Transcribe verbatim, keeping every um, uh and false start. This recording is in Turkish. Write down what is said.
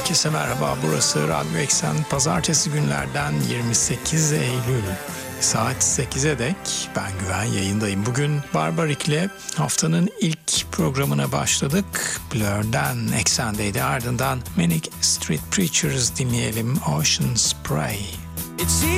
Herkese merhaba, burası Radyo Eksen. Pazartesi günlerden yirmi sekiz Eylül. Saat sekize dek ben Güven yayındayım. Bugün Barbarik ile haftanın ilk programına başladık. Blur'den Eksen'deydi. Ardından Manic Street Preachers dinleyelim. Ocean Spray.